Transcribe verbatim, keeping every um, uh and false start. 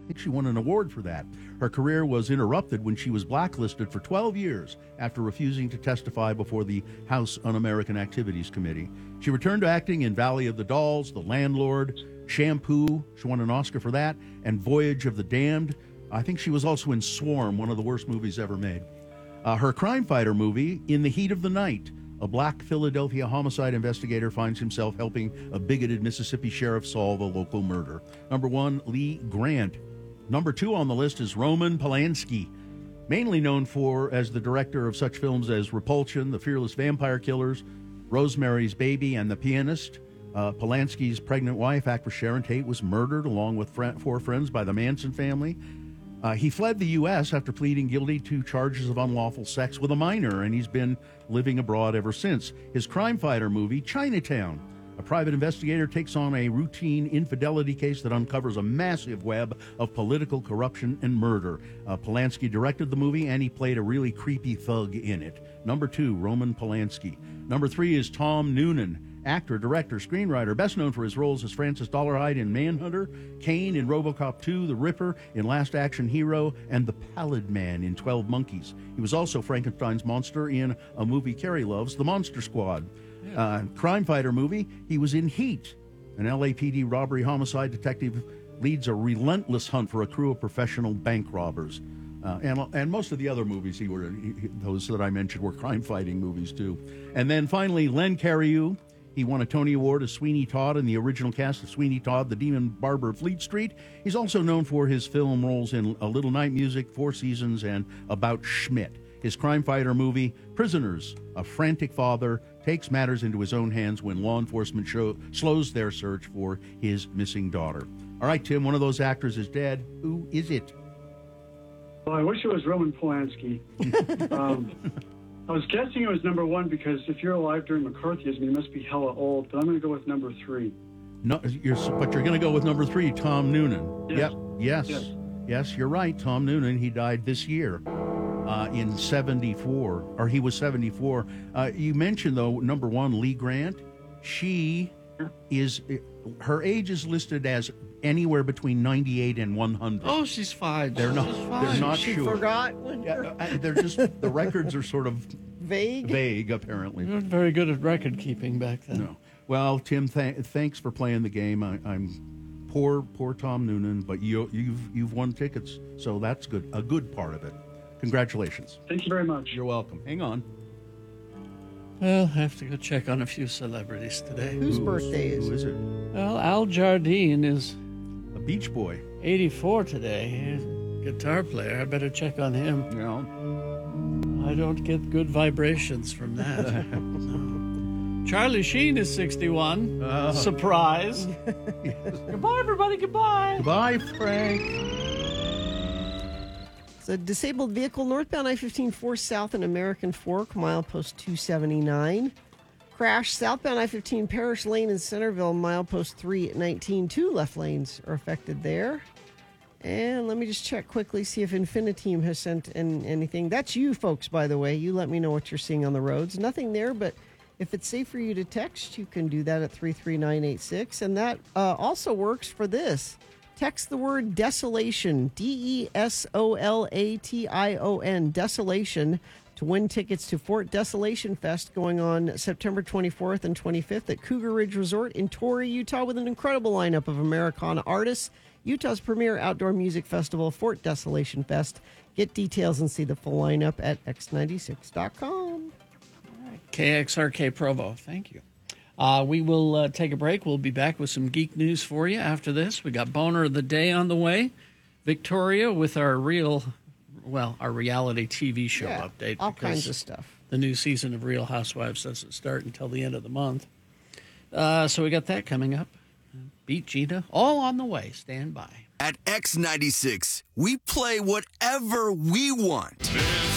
think she won an award for that. Her career was interrupted when she was blacklisted for twelve years after refusing to testify before the House Un-American Activities Committee. She returned to acting in Valley of the Dolls, The Landlord, Shampoo, she won an Oscar for that, and Voyage of the Damned. I think she was also in Swarm, one of the worst movies ever made. Uh, her crime fighter movie, In the Heat of the Night, a black Philadelphia homicide investigator finds himself helping a bigoted Mississippi sheriff solve a local murder. Number one, Lee Grant. Number two on the list is Roman Polanski, mainly known for as the director of such films as Repulsion, The Fearless Vampire Killers, Rosemary's Baby, and The Pianist. Uh, Polanski's pregnant wife, actress Sharon Tate, was murdered along with fr- four friends by the Manson family. Uh, he fled the U S after pleading guilty to charges of unlawful sex with a minor, and he's been living abroad ever since. His crime fighter movie, Chinatown. A private investigator takes on a routine infidelity case that uncovers a massive web of political corruption and murder. Uh, Polanski directed the movie, and he played a really creepy thug in it. Number two, Roman Polanski. Number three is Tom Noonan. Actor, director, screenwriter, best known for his roles as Francis Dollarhide in Manhunter, Kane in RoboCop two, The Ripper in Last Action Hero, and the Pallid Man in twelve Monkeys. He was also Frankenstein's monster in a movie Carrie loves, The Monster Squad. Yeah. Uh, crime fighter movie, he was in Heat. An L A P D robbery homicide detective leads a relentless hunt for a crew of professional bank robbers. Uh, and and most of the other movies he were he, those that I mentioned were crime fighting movies too. And then finally, Len Cariou. He won a Tony Award as Sweeney Todd in the original cast of Sweeney Todd, the Demon Barber of Fleet Street. He's also known for his film roles in A Little Night Music, Four Seasons, and About Schmidt. His crime fighter movie, Prisoners, a frantic father takes matters into his own hands when law enforcement show, slows their search for his missing daughter. All right, Tim, one of those actors is dead. Who is it? Well, I wish it was Roman Polanski. um, I was guessing it was number one because if you're alive during McCarthyism, you must be hella old. But I'm going to go with number three. No, you're, but you're going to go with number three, Tom Noonan. Yes. Yep. Yes. Yes. Yes, you're right. Tom Noonan. He died this year uh, in seventy-four, or he was seventy-four. Uh, you mentioned though, number one, Lee Grant. She is her age is listed as anywhere between ninety-eight and one hundred. Oh, she's fine. They're not. She's fine. They're not she sure. forgot when Yeah, uh, they're just the records are sort of vague. vague, apparently. We weren't very good at record keeping back then. No. Well, Tim, th- thanks for playing the game. I, I'm poor, poor Tom Noonan, but you, you've you've won tickets, so that's good. A good part of it. Congratulations. Thank you very much. You're welcome. Hang on. Well, I have to go check on a few celebrities today. Whose birthday is Who it? is it? Well, Al Jardine is A Beach Boy. eighty-four today. He's a guitar player. I better check on him. Yeah. I don't get good vibrations from that. No. Charlie Sheen is sixty-one. Oh. Surprise. Goodbye, everybody. Goodbye. Goodbye, Frank. It's a disabled vehicle northbound I fifteen four south in American Fork, milepost two seventy-nine. Crash southbound I fifteen Parish Lane in Centerville, milepost three nineteen. Two left lanes are affected there. And let me just check quickly, see if Infiniteam has sent in anything. That's you folks, by the way. You let me know what you're seeing on the roads. Nothing there, but if it's safe for you to text, you can do that at three three nine eight six. And that uh, also works for this. Text the word desolation, D E S O L A T I O N, desolation, to win tickets to Fort Desolation Fest going on September twenty-fourth and twenty-fifth at Cougar Ridge Resort in Torrey, Utah, with an incredible lineup of Americana artists. Utah's premier outdoor music festival, Fort Desolation Fest. Get details and see the full lineup at x ninety-six dot com. K X R K Provo. Thank you. Uh, we will uh, take a break. We'll be back with some geek news for you after this. We got Boner of the Day on the way. Victoria with our real, well, our reality T V show Yeah, update. all because kinds of stuff. The new season of Real Housewives doesn't start until the end of the month. Uh, so we got that coming up. Beat Gina, all on the way. Stand by. At X ninety-six, we play whatever we want.